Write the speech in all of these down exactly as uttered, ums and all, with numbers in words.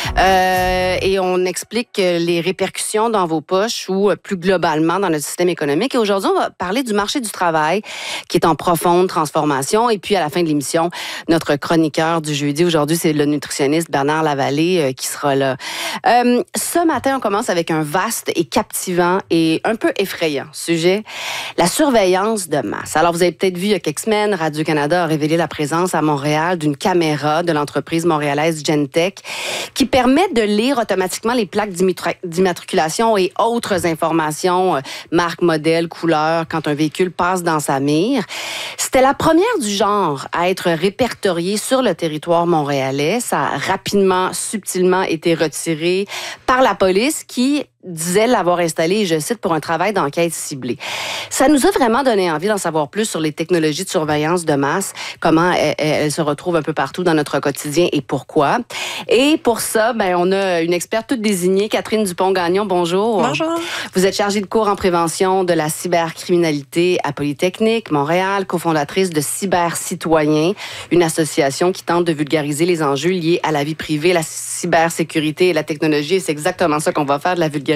Euh, et on explique les répercussions dans vos poches ou plus globalement dans notre système économique. Et aujourd'hui, on va parler du marché du travail qui est en profonde transformation. Et puis, à la fin de l'émission, notre chroniqueur du jeudi aujourd'hui, c'est le nutritionniste Bernard Lavallée euh, qui sera là. Euh, ce matin, on commence avec un vaste et captivant et un peu effrayant sujet, la surveillance de masse. Alors, vous avez peut-être vu il y a quelques semaines, Radio-Canada a révélé la présence à Montréal d'une caméra de l'entreprise montréalaise Genetec qui permet de lire automatiquement les plaques d'immatriculation et autres informations, euh, marque, modèle, couleur, quand un véhicule passe dans sa mire. C'était la première du genre à être répertoriée sur le territoire montréalais. Ça a rapidement, subtilement été retiré par la police qui disait l'avoir installé, je cite, pour un travail d'enquête ciblée. Ça nous a vraiment donné envie d'en savoir plus sur les technologies de surveillance de masse, comment elles, elles se retrouvent un peu partout dans notre quotidien et pourquoi. Et pour ça, ben, on a une experte toute désignée, Catherine Dupont-Gagnon, bonjour. Bonjour. Vous êtes chargée de cours en prévention de la cybercriminalité à Polytechnique, Montréal, cofondatrice de Cybercitoyens, une association qui tente de vulgariser les enjeux liés à la vie privée, la cybersécurité et la technologie. Et c'est exactement ça qu'on va faire, de la vulgarisation.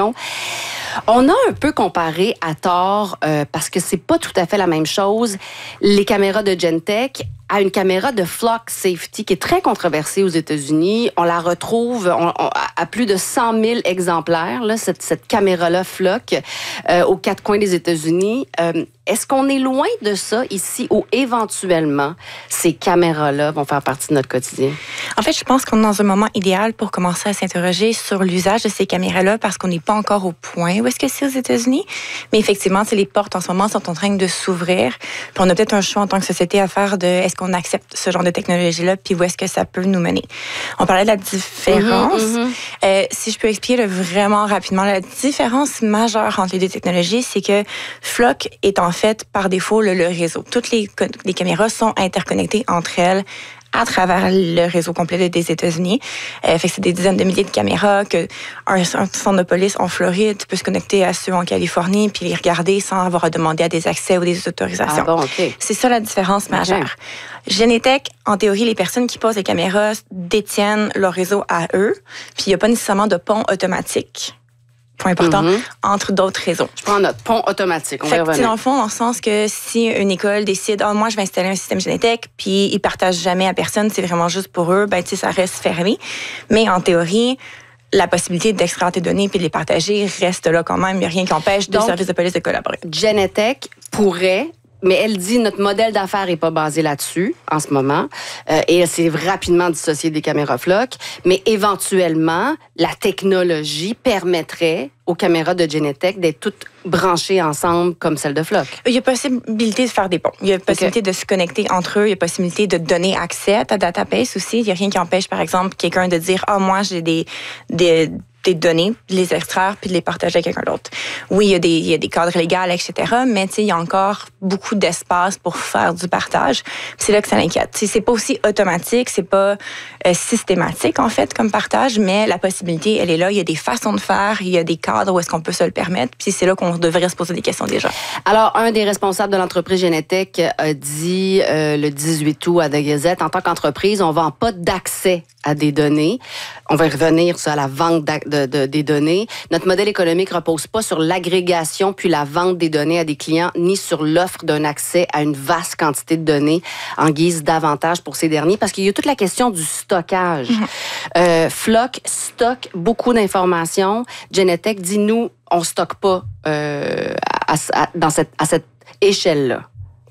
On a un peu comparé à tort, euh, parce que c'est pas tout à fait la même chose, les caméras de Genetec à une caméra de Flock Safety qui est très controversée aux États-Unis. On la retrouve on, on, à plus de cent mille exemplaires, là, cette, cette caméra-là Flock, euh, aux quatre coins des États-Unis. Euh, est-ce qu'on est loin de ça ici ou éventuellement ces caméras-là vont faire partie de notre quotidien? En fait, je pense qu'on est dans un moment idéal pour commencer à s'interroger sur l'usage de ces caméras-là parce qu'on n'est pas encore au point où est-ce que c'est aux États-Unis. Mais effectivement, les portes en ce moment sont en train de s'ouvrir. Puis on a peut-être un choix en tant que société à faire de est-ce qu'on accepte ce genre de technologie-là puis où est-ce que ça peut nous mener. On parlait de la différence. Mm-hmm, mm-hmm. Euh, si je peux expliquer là, vraiment rapidement, la différence majeure entre les deux technologies, c'est que Flock est en fait par défaut le, le réseau. Toutes les, les caméras sont interconnectées entre elles à travers le réseau complet des États-Unis. Euh, fait que c'est des dizaines de milliers de caméras que un, un centre de police en Floride peut se connecter à ceux en Californie puis les regarder sans avoir à demander à des accès ou des autorisations. Ah bon, okay. C'est ça la différence majeure. Okay. Genetec, en théorie, les personnes qui posent les caméras détiennent leur réseau à eux, puis il n'y a pas nécessairement de pont automatique. Point important, mm-hmm. entre d'autres réseaux. Je prends notre pont automatique. On fait va que, dans le fond, dans le sens que si une école décide, oh, moi, je vais installer un système Genetec, puis ils partagent jamais à personne, c'est vraiment juste pour eux, ben, tu sais, ça reste fermé. Mais en théorie, la possibilité d'extraire tes données puis de les partager reste là quand même. Il n'y a rien qui empêche deux services de police de collaborer. Genetec pourrait. Mais elle dit notre modèle d'affaires n'est pas basé là-dessus en ce moment. Euh, et elle s'est rapidement dissociée des caméras Flock. Mais éventuellement, la technologie permettrait aux caméras de Genetec d'être toutes branchées ensemble comme celles de Flock. Il y a possibilité de faire des ponts. Il y a possibilité okay. de se connecter entre eux. Il y a possibilité de donner accès à ta database aussi. Il n'y a rien qui empêche, par exemple, quelqu'un de dire « Ah, oh, moi, j'ai des... des des données, de les extraire puis de les partager avec quelqu'un d'autre. Oui, il y a des, il y a des cadres légaux, et cetera, mais tu sais, il y a encore beaucoup d'espace pour faire du partage. Puis c'est là que ça l'inquiète. Tu sais, c'est pas aussi automatique, c'est pas euh, systématique, en fait, comme partage, mais la possibilité, elle est là. Il y a des façons de faire, il y a des cadres où est-ce qu'on peut se le permettre, puis c'est là qu'on devrait se poser des questions déjà. Alors, un des responsables de l'entreprise Genetec a dit euh, le dix-huit août à The Gazette, en tant qu'entreprise, on vend pas d'accès à des données. On va revenir sur la vente de, de, des données. Notre modèle économique repose pas sur l'agrégation puis la vente des données à des clients, ni sur l'offre d'un accès à une vaste quantité de données en guise d'avantage pour ces derniers, parce qu'il y a toute la question du stockage. Mm-hmm. Euh, Flock stocke beaucoup d'informations. Genetec dit, nous, on stocke pas euh, à, à, dans cette, à cette échelle-là.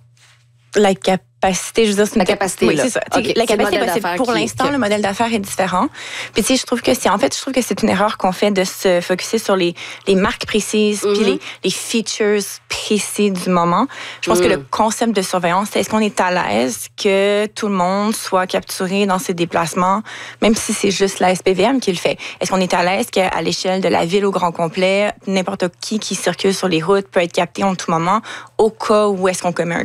La capacité, je veux dire, c'est une la capacité. Oui, là. c'est ça. Okay. La capacité, c'est ben, c'est pour qui, l'instant, que... le modèle d'affaires est différent. Puis tu sais, je trouve que c'est en fait, je trouve que c'est une erreur qu'on fait de se focuser sur les les marques précises, mm-hmm. puis les les features précis du moment. Je pense mm. que le concept de surveillance, c'est est-ce qu'on est à l'aise que tout le monde soit capturé dans ses déplacements, même si c'est juste la S P V M qui le fait. Est-ce qu'on est à l'aise qu'à l'échelle de la ville au grand complet, n'importe qui qui circule sur les routes peut être capté en tout moment, au cas où est-ce qu'on commet un crime.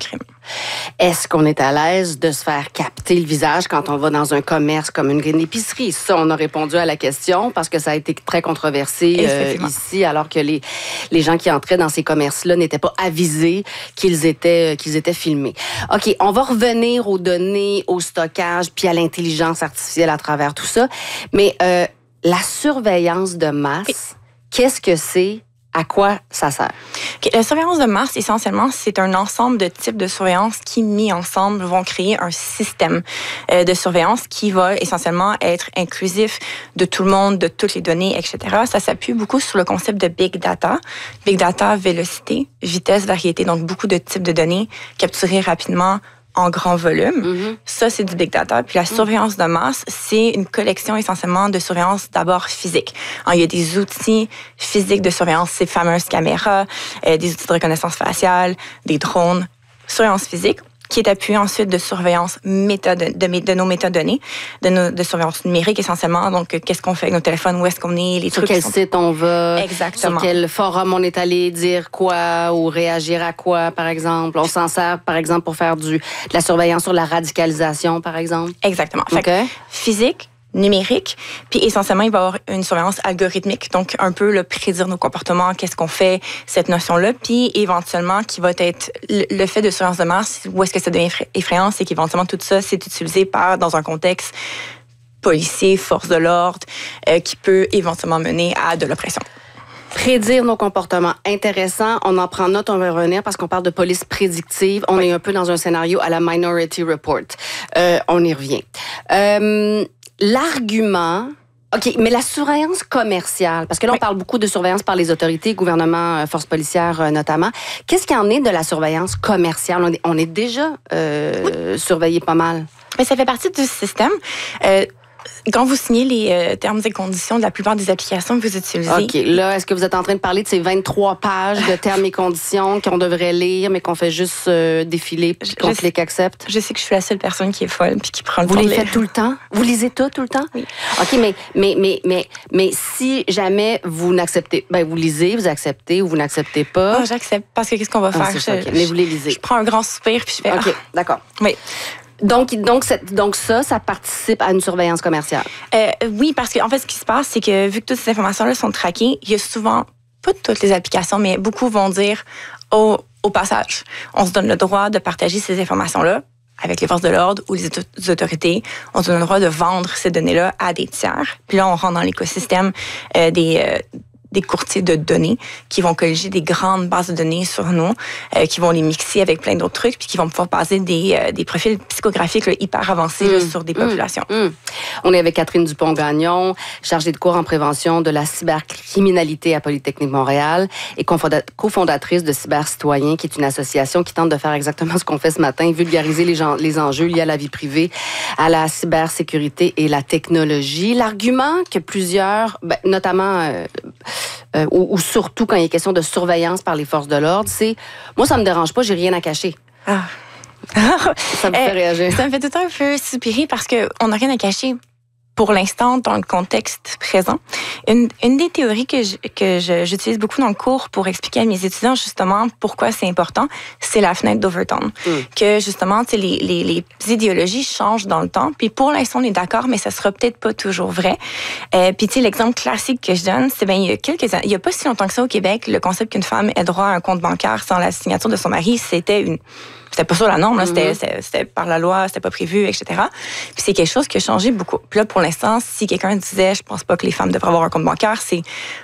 Est-ce qu'on est à l'aise de se faire capter le visage quand on va dans un commerce comme une grande épicerie? Ça, on a répondu à la question parce que ça a été très controversé euh, ici, alors que les, les gens qui entraient dans ces commerces-là n'étaient pas avisés qu'ils étaient, qu'ils étaient filmés. OK, on va revenir aux données, au stockage, puis à l'intelligence artificielle à travers tout ça. Mais euh, la surveillance de masse, oui. Qu'est-ce que c'est? À quoi ça sert? Okay, la surveillance de masse, essentiellement, c'est un ensemble de types de surveillance qui, mis ensemble, vont créer un système euh, de surveillance qui va essentiellement être inclusif de tout le monde, de toutes les données, et cetera. Ça s'appuie beaucoup sur le concept de big data. Big data, vélocité, vitesse, variété, donc beaucoup de types de données capturées rapidement en grand volume. Mm-hmm. Ça, c'est du big data. Puis la surveillance de masse, c'est une collection essentiellement de surveillance d'abord physique. Alors, il y a des outils physiques de surveillance, ces fameuses caméras, euh, des outils de reconnaissance faciale, des drones, surveillance physique, qui est appuyé ensuite de surveillance méta de, de, de nos métadonnées, de, nos, de surveillance numérique essentiellement. Donc, qu'est-ce qu'on fait avec nos téléphones, où est-ce qu'on est, les sur trucs. Sur quel sont... site on va, exactement. Sur quel forum on est allé dire quoi ou réagir à quoi, par exemple. On s'en sert, par exemple, pour faire du, de la surveillance sur la radicalisation, par exemple. Exactement. Fait okay. que, physique, numérique, puis essentiellement, il va y avoir une surveillance algorithmique, donc un peu le prédire nos comportements, qu'est-ce qu'on fait, cette notion-là, puis éventuellement, qui va être le, le fait de surveillance de masse, où est-ce que ça devient effrayant, c'est qu'éventuellement, tout ça, c'est utilisé par, dans un contexte policier, force de l'ordre, euh, qui peut éventuellement mener à de l'oppression. Prédire nos comportements. Intéressant. On en prend note, on va revenir parce qu'on parle de police prédictive. On oui. est un peu dans un scénario à la Minority Report. Euh, on y revient. Euh, L'argument... OK, mais la surveillance commerciale, parce que là, oui. on parle beaucoup de surveillance par les autorités, gouvernement, forces policières notamment. Qu'est-ce qu'il y en est de la surveillance commerciale? On est, on est déjà euh, oui. surveillé pas mal. Mais ça fait partie du système. Euh, Quand vous signez les euh, termes et conditions de la plupart des applications que vous utilisez... OK. Là, est-ce que vous êtes en train de parler de ces vingt-trois pages de termes et conditions qu'on devrait lire, mais qu'on fait juste euh, défiler puis qu'on clique accepte? Je sais que je suis la seule personne qui est folle puis qui prend le temps. Vous les faites tout le temps? Vous lisez tout, tout le temps? Oui. OK, mais, mais, mais, mais, mais si jamais vous n'acceptez... Ben, vous lisez, vous acceptez ou vous n'acceptez pas? Oh, j'accepte. Parce que qu'est-ce qu'on va ah, faire? C'est ça, okay. Mais vous les lisez. Je prends un grand soupir puis je fais... OK, ah. d'accord. Oui. Donc, donc, cette, donc ça, ça participe à une surveillance commerciale? Euh, oui, parce qu'en fait, ce qui se passe, c'est que vu que toutes ces informations-là sont traquées, il y a souvent, pas toutes les applications, mais beaucoup vont dire au, au passage, on se donne le droit de partager ces informations-là avec les forces de l'ordre ou les autorités. On se donne le droit de vendre ces données-là à des tiers. Puis là, on rentre dans l'écosystème euh, des... Euh, des courtiers de données qui vont colliger des grandes bases de données sur nous, euh, qui vont les mixer avec plein d'autres trucs, puis qui vont pouvoir baser des, euh, des profils psychographiques là, hyper avancés mmh. là, sur des populations. Mmh. Mmh. On est avec Catherine Dupont-Gagnon, chargée de cours en prévention de la cybercriminalité à Polytechnique Montréal et cofondatrice de Cybercitoyens, qui est une association qui tente de faire exactement ce qu'on fait ce matin, vulgariser les, gens, les enjeux liés à la vie privée, à la cybersécurité et la technologie. L'argument que plusieurs, ben, notamment... Euh, Euh, ou, ou surtout quand il est question de surveillance par les forces de l'ordre, c'est « moi, ça me dérange pas, j'ai rien à cacher ah. ». Ça me fait réagir. Ça me fait tout un peu soupirer parce qu'on n'a rien à cacher pour l'instant dans le contexte présent. Une, une des théories que, je, que je, j'utilise beaucoup dans le cours pour expliquer à mes étudiants justement pourquoi c'est important, c'est la fenêtre d'Overton. Mm. Que justement, les, les, les idéologies changent dans le temps. Puis pour l'instant, on est d'accord, mais ça sera peut-être pas toujours vrai. Euh, puis tu sais, l'exemple classique que je donne, c'est bien il y a quelques années, il y a pas si longtemps que ça au Québec, le concept qu'une femme ait droit à un compte bancaire sans la signature de son mari, c'était une C'était pas ça la norme, là. C'était, c'était, c'était par la loi, c'était pas prévu, et cetera. Puis c'est quelque chose qui a changé beaucoup. Puis là, pour l'instant, si quelqu'un disait, je pense pas que les femmes devraient avoir un compte bancaire, c'est,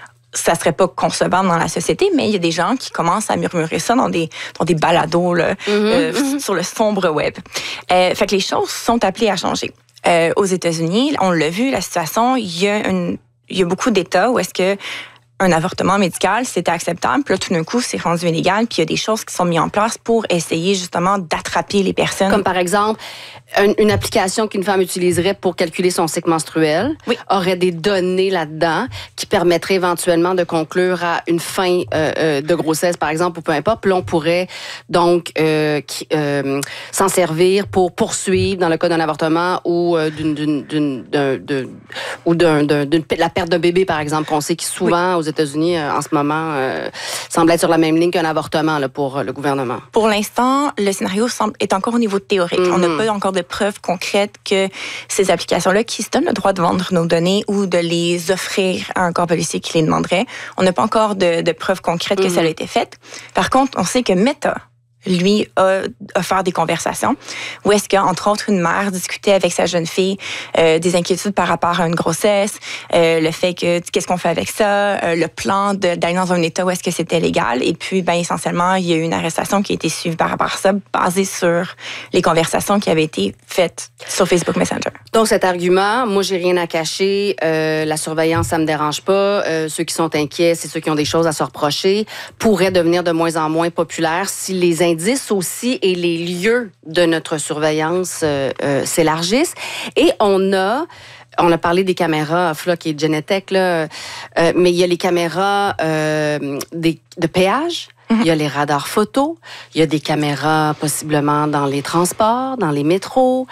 ça serait pas concevable dans la société, mais il y a des gens qui commencent à murmurer ça dans des, dans des balados, là, mm-hmm, euh, mm-hmm. sur le sombre web. Euh, fait que les choses sont appelées à changer. Euh, aux États-Unis, on l'a vu, la situation, il y a une, il y a beaucoup d'États où est-ce que un avortement médical, c'était acceptable. Puis là, tout d'un coup, c'est rendu illégal. Puis il y a des choses qui sont mises en place pour essayer justement d'attraper les personnes. Comme par exemple, une, une application qu'une femme utiliserait pour calculer son cycle menstruel oui. aurait des données là-dedans qui permettraient éventuellement de conclure à une fin euh, euh, de grossesse, par exemple, ou peu importe. Puis là, on pourrait donc euh, qui, euh, s'en servir pour poursuivre, dans le cas d'un avortement ou euh, d'une, d'une, d'une, d'un, d'un, ou d'un, d'un, d'une, la perte d'un bébé, par exemple, qu'on sait que souvent, oui. aux États-Unis, euh, en ce moment, euh, semble être sur la même ligne qu'un avortement là, pour le gouvernement. Pour l'instant, le scénario semble est encore au niveau théorique. Mm-hmm. On n'a pas encore de preuves concrètes que ces applications-là qui se donnent le droit de vendre nos données ou de les offrir à un corps policier qui les demanderait, on n'a pas encore de, de preuves concrètes que mm-hmm. ça a été fait. Par contre, on sait que Meta, lui, a offert des conversations où est-ce qu'entre autres, une mère discutait avec sa jeune fille euh, des inquiétudes par rapport à une grossesse, euh, le fait que, qu'est-ce qu'on fait avec ça, euh, le plan de, d'aller dans un état où est-ce que c'était légal. Et puis, ben essentiellement, il y a eu une arrestation qui a été suivie par rapport à ça, basée sur les conversations qui avaient été faites sur Facebook Messenger. Donc, cet argument, moi, j'ai rien à cacher, euh, la surveillance, ça me dérange pas, euh, ceux qui sont inquiets, c'est ceux qui ont des choses à se reprocher, pourrait devenir de moins en moins populaire si les indices aussi et les lieux de notre surveillance euh, euh, s'élargissent. Et on a, on a parlé des caméras Flock et Genetec, là, euh, mais il y a les caméras euh, des, de péage. Mm-hmm. Il y a les radars photos, il y a des caméras possiblement dans les transports, dans les métros.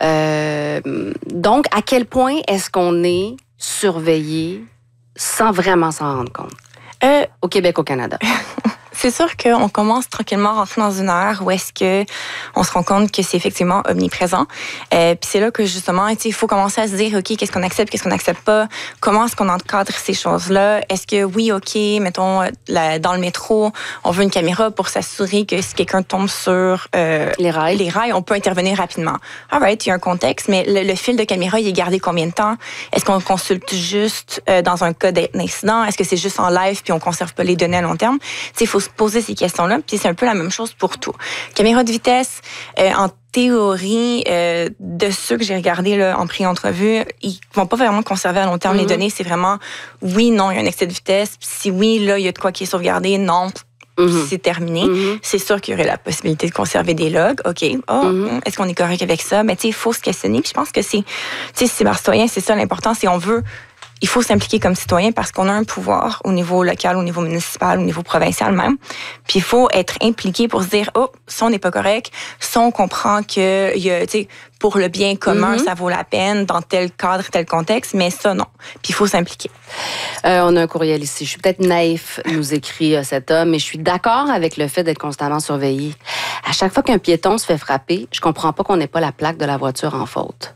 Euh, donc, à quel point est-ce qu'on est surveillé sans vraiment s'en rendre compte? Euh, au Québec, au Canada. C'est sûr qu'on commence tranquillement à rentrer dans une ère où est-ce que on se rend compte que c'est effectivement omniprésent. Euh, puis c'est là que justement, il faut commencer à se dire, OK, qu'est-ce qu'on accepte, qu'est-ce qu'on n'accepte pas? Comment est-ce qu'on encadre ces choses-là? Est-ce que oui, OK, mettons, la, dans le métro, on veut une caméra pour s'assurer que si quelqu'un tombe sur euh, les rails, les rails, on peut intervenir rapidement. All right, il y a un contexte, mais le, le fil de caméra, il est gardé combien de temps? Est-ce qu'on consulte juste euh, dans un cas d'incident? Est-ce que c'est juste en live puis on conserve pas les données à long terme? Il faut se poser ces questions-là, puis c'est un peu la même chose pour tout. Caméra de vitesse, euh, en théorie, euh, de ceux que j'ai regardés là, en pré-entrevue, ils vont pas vraiment conserver à long terme mm-hmm. les données. C'est vraiment, oui, non, il y a un excès de vitesse. Si oui, là, il y a de quoi qui est sauvegardé, non, mm-hmm. c'est terminé. Mm-hmm. C'est sûr qu'il y aurait la possibilité de conserver des logs. OK, oh, mm-hmm. est-ce qu'on est correct avec ça? Mais tu sais, il faut se questionner. Puis je pense que c'est, tu sais, cybercitoyen, c'est ça l'important, c'est on veut il faut s'impliquer comme citoyen parce qu'on a un pouvoir au niveau local, au niveau municipal, au niveau provincial même. Puis il faut être impliqué pour se dire, oh, ça, on n'est pas correct. Ça, on comprend que, il y a, tu sais, pour le bien commun, mm-hmm. ça vaut la peine dans tel cadre, tel contexte, mais ça, non. Puis il faut s'impliquer. Euh, on a un courriel ici. Je suis peut-être naïf, nous écrit euh, cet homme, mais je suis d'accord avec le fait d'être constamment surveillé. À chaque fois qu'un piéton se fait frapper, je comprends pas qu'on n'ait pas la plaque de la voiture en faute.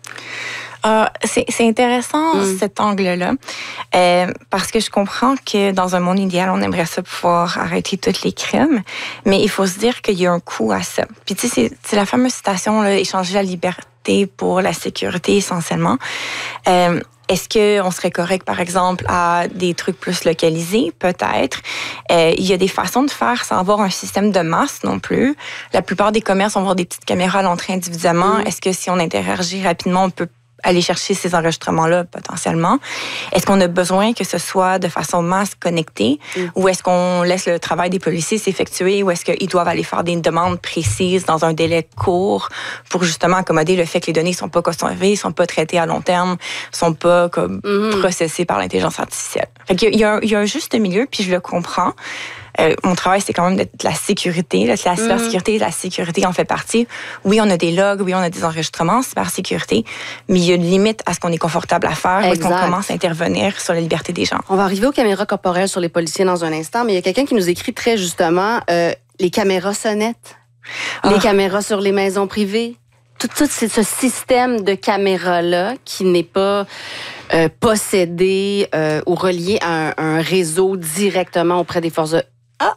Uh, c'est, c'est intéressant, mm. cet angle-là, euh, parce que je comprends que dans un monde idéal, on aimerait ça pouvoir arrêter tous les crimes, mais il faut se dire qu'il y a un coût à ça. Puis tu sais, c'est, c'est la fameuse citation, là, échanger la liberté pour la sécurité essentiellement. Euh, Est-ce qu'on serait correct, par exemple, à des trucs plus localisés? Peut-être. Euh, il y a des façons de faire sans avoir un système de masse non plus. La plupart des commerces vont avoir des petites caméras à l'entrée individuellement. Mm. Est-ce que si on interagit rapidement, on peut aller chercher ces enregistrements-là potentiellement? Est-ce qu'on a besoin que ce soit de façon masse connectée mm. ou est-ce qu'on laisse le travail des policiers s'effectuer ou est-ce qu'ils doivent aller faire des demandes précises dans un délai court pour justement accommoder le fait que les données ne sont pas conservées, ne sont pas traitées à long terme, ne sont pas comme mm-hmm. processées par l'intelligence artificielle? Fait qu'il y a, il y a un juste milieu, puis je le comprends. Euh, mon travail, c'est quand même de la sécurité. Là, la cybersécurité, la sécurité en fait partie. Oui, on a des logs, oui, on a des enregistrements, cybersécurité, mais il y a une limite à ce qu'on est confortable à faire, est-ce qu'on commence à intervenir sur la liberté des gens. On va arriver aux caméras corporelles sur les policiers dans un instant, mais il y a quelqu'un qui nous écrit très justement euh, les caméras sonnettes, oh. les caméras sur les maisons privées. Tout, tout c'est ce système de caméras-là qui n'est pas euh, possédé euh, ou relié à un, un réseau directement auprès des forces de... Ah!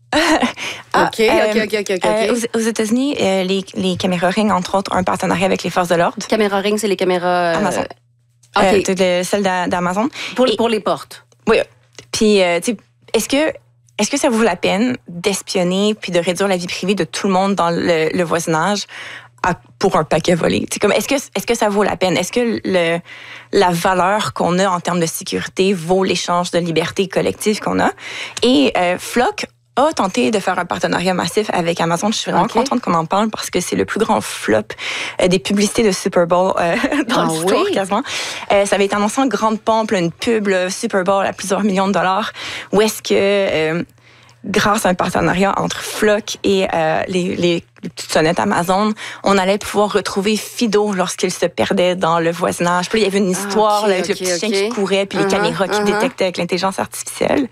ah OK, euh, OK, OK, OK, OK. Euh, aux, aux États-Unis, euh, les, les caméras Ring, entre autres, ont un partenariat avec les forces de l'ordre. Caméras Ring, c'est les caméras... Euh... Amazon. OK. Euh, de, celle d'Amazon. Pour, Et, pour les portes. Oui. Puis, euh, tu sais, est-ce que... Est-ce que ça vaut la peine d'espionner puis de réduire la vie privée de tout le monde dans le, le voisinage à, pour un paquet volé? C'est comme, est-ce que, est-ce que ça vaut la peine? Est-ce que le, la valeur qu'on a en termes de sécurité vaut l'échange de liberté collective qu'on a? Et euh, Flock a tenté de faire un partenariat massif avec Amazon. Je suis vraiment okay. contente qu'on en parle parce que c'est le plus grand flop euh, des publicités de Super Bowl euh, dans ah l'histoire, oui? quasiment. Euh, ça avait été annoncé en grande pompe, là, une pub là, Super Bowl à plusieurs millions de dollars. Où est-ce que... Euh, grâce à un partenariat entre Flock et euh, les, les, les petites sonnettes Amazon, on allait pouvoir retrouver Fido lorsqu'il se perdait dans le voisinage. Puis il y avait une histoire ah, okay, là, avec okay, le petit okay. chien qui courait, puis uh-huh, les caméras qui uh-huh. détectaient avec l'intelligence artificielle.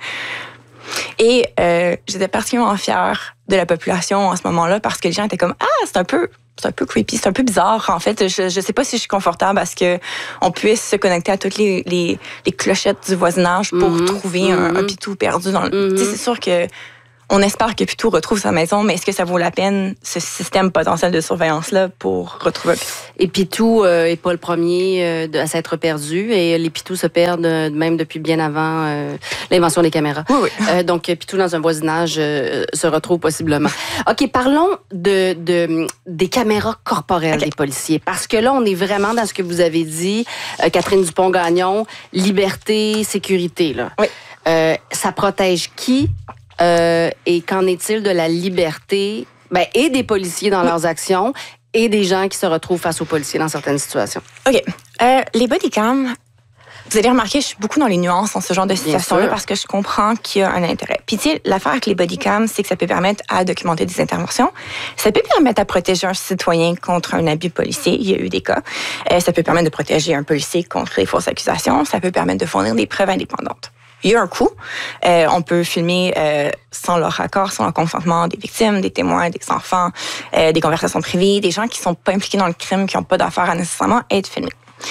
Et euh, j'étais particulièrement fière de la population en ce moment-là parce que les gens étaient comme « Ah, c'est un peu... » C'est un peu creepy, c'est un peu bizarre. En fait, je ne sais pas si je suis confortable à ce qu'on puisse se connecter à toutes les, les, les clochettes du voisinage pour mm-hmm. trouver mm-hmm. un, un pitou perdu. Dans le... mm-hmm. C'est sûr que on espère que Pitou retrouve sa maison, mais est-ce que ça vaut la peine, ce système potentiel de surveillance-là, pour retrouver un Pitou? Et Pitou n'est euh, pas le premier euh, à s'être perdu. Et les Pitous se perdent euh, même depuis bien avant euh, l'invention des caméras. Oui, oui. Euh, donc, Pitou dans un voisinage euh, se retrouve possiblement. OK, parlons de, de, des caméras corporelles okay. des policiers. Parce que là, on est vraiment dans ce que vous avez dit, euh, Catherine Dupont-Gagnon, liberté, sécurité. Là. Oui. Euh, ça protège qui? Euh, et qu'en est-il de la liberté ben, et des policiers dans oui. leurs actions et des gens qui se retrouvent face aux policiers dans certaines situations? OK. Euh, les bodycams, vous allez remarquer, je suis beaucoup dans les nuances dans ce genre de situation-là parce que je comprends qu'il y a un intérêt. Puis, tu sais, l'affaire avec les bodycams, c'est que ça peut permettre à documenter des interventions. Ça peut permettre à protéger un citoyen contre un abus policier. Il y a eu des cas. Euh, ça peut permettre de protéger un policier contre les fausses accusations. Ça peut permettre de fournir des preuves indépendantes. Il y a un coût. Euh, on peut filmer euh, sans leur accord, sans leur consentement, des victimes, des témoins, des enfants, euh, des conversations privées, des gens qui sont pas impliqués dans le crime, qui n'ont pas d'affaires à nécessairement être filmés.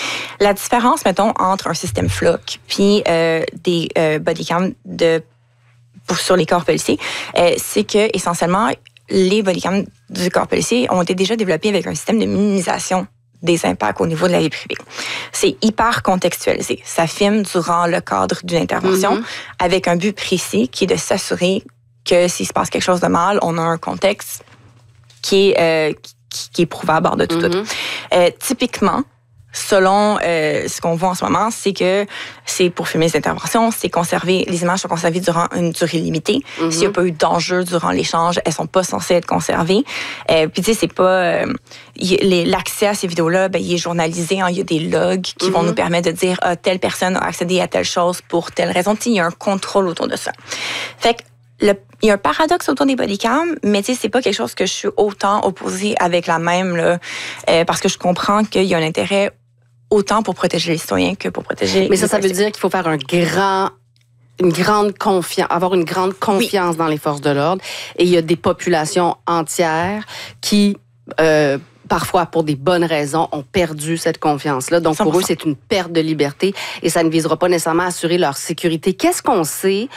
La différence, mettons, entre un système Flock puis euh, des euh, bodycams de pour, sur les corps policiers, euh, c'est que essentiellement les bodycams du corps policier ont été déjà développés avec un système de minimisation des impacts au niveau de la vie privée. C'est hyper contextualisé. Ça filme durant le cadre d'une intervention mm-hmm. avec un but précis qui est de s'assurer que s'il se passe quelque chose de mal, on a un contexte qui est, euh, qui, qui est prouvable hors de tout mm-hmm. doute. Euh, typiquement, selon euh, ce qu'on voit en ce moment, c'est que c'est pour filmer les interventions, c'est conservé, les images sont conservées durant une durée limitée. Mm-hmm. S'il n'y a pas eu d'enjeu durant l'échange, elles sont pas censées être conservées. Euh, puis tu sais, c'est pas euh, y, les, l'accès à ces vidéos-là, ben il est journalisé. Hein, il y a des logs qui mm-hmm. vont nous permettre de dire ah, telle personne a accédé à telle chose pour telle raison. Tu sais, il y a un contrôle autour de ça. Fait que le, il y a un paradoxe autour des bodycams, mais tu sais, c'est pas quelque chose que je suis autant opposée avec la même là, euh, parce que je comprends qu'il y a un intérêt autant pour protéger les citoyens que pour protéger mais ça, les ça veut dire qu'il faut faire un grand, une grande confiance, avoir une grande confiance oui. dans les forces de l'ordre. Et il y a des populations entières qui, euh, parfois pour des bonnes raisons, ont perdu cette confiance-là. Donc, cent pour cent. Eux, c'est une perte de liberté et ça ne visera pas nécessairement à assurer leur sécurité. Qu'est-ce qu'on sait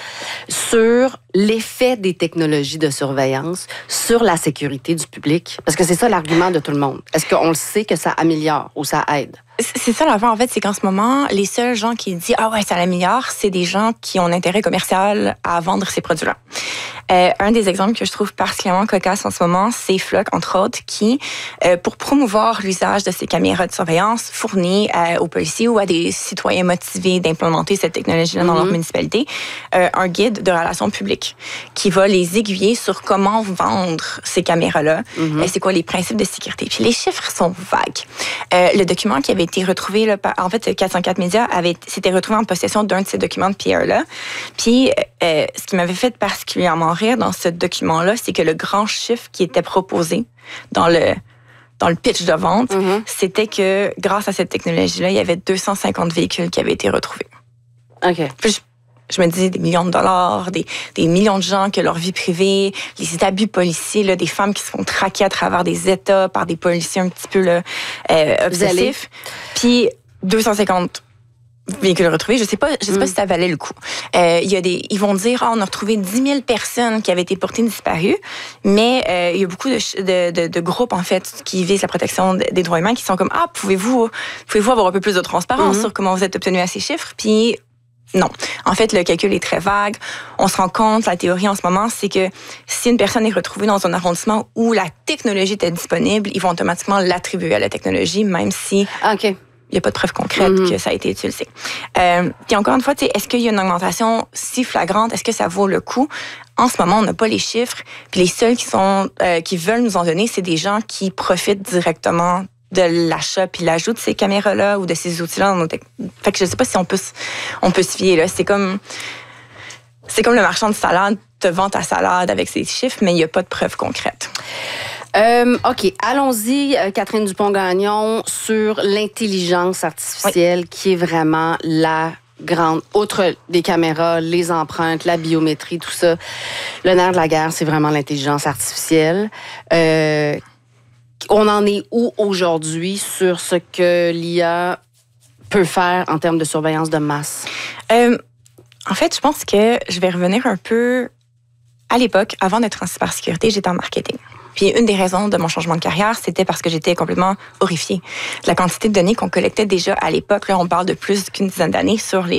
sur l'effet des technologies de surveillance sur la sécurité du public? Parce que c'est ça l'argument de tout le monde. Est-ce qu'on le sait que ça améliore ou ça aide? C'est ça l'affaire, en fait, c'est qu'en ce moment, les seuls gens qui disent « Ah ouais, ça l'améliore », c'est des gens qui ont un intérêt commercial à vendre ces produits-là. Euh, un des exemples que je trouve particulièrement cocasse en ce moment, c'est Flock, entre autres, qui, euh, pour promouvoir l'usage de ces caméras de surveillance, fournit euh, aux policiers ou à des citoyens motivés d'implémenter cette technologie-là mm-hmm. dans leur municipalité, euh, un guide de relations publiques qui va les aiguiller sur comment vendre ces caméras-là, mm-hmm. et c'est quoi les principes de sécurité. Puis les chiffres sont vagues. Euh, le document qui avait été retrouvé, là, en fait, quatre cent quatre Médias avait, s'était retrouvé en possession d'un de ces documents de P R-là. Puis, euh, ce qui m'avait fait particulièrement rire dans ce document-là, c'est que le grand chiffre qui était proposé dans le, dans le pitch de vente, mm-hmm. c'était que grâce à cette technologie-là, il y avait deux cent cinquante véhicules qui avaient été retrouvés. OK. Puis, je, je me dis des millions de dollars, des, des millions de gens que leur vie privée, les abus policiers, là, des femmes qui se font traquer à travers des États par des policiers un petit peu là, euh, obsessifs. Puis deux cent cinquante véhicules retrouvés. Je sais pas, je sais mm. pas si ça valait le coup. Euh, il y a des, ils vont dire, ah, on a retrouvé dix mille personnes qui avaient été portées disparues, mais euh, il y a beaucoup de, de, de, de groupes en fait qui visent la protection des droits humains qui sont comme, ah, pouvez-vous, pouvez-vous avoir un peu plus de transparence mm. sur comment vous êtes obtenu à ces chiffres? Puis non. En fait, le calcul est très vague. On se rend compte, la théorie en ce moment, c'est que si une personne est retrouvée dans un arrondissement où la technologie était disponible, ils vont automatiquement l'attribuer à la technologie, même si OK. il n'y a pas de preuve concrète mm-hmm. que ça a été utilisé. Euh, puis encore une fois, est-ce qu'il y a une augmentation si flagrante? Est-ce que ça vaut le coup? En ce moment, on n'a pas les chiffres. Puis les seuls qui, sont, euh, qui veulent nous en donner, c'est des gens qui profitent directement de l'achat puis l'ajout de ces caméras-là ou de ces outils-là dans nos tec- Fait que je sais pas si on peut, on peut se fier, là. C'est comme, c'est comme le marchand de salade te vend ta salade avec ces chiffres, mais il n'y a pas de preuves concrètes. Euh, OK, allons-y, Catherine Dupont-Gagnon, sur l'intelligence artificielle oui. qui est vraiment la grande, outre des caméras, les empreintes, la biométrie, tout ça. Le nerf de la guerre, c'est vraiment l'intelligence artificielle. Euh, on en est où aujourd'hui sur ce que l'I A peut faire en termes de surveillance de masse? Euh, en fait, je pense que je vais revenir un peu à l'époque, avant d'être en cybersécurité, j'étais en marketing. Puis une des raisons de mon changement de carrière, c'était parce que j'étais complètement horrifiée. La quantité de données qu'on collectait déjà à l'époque, là, on parle de plus qu'une dizaine d'années sur les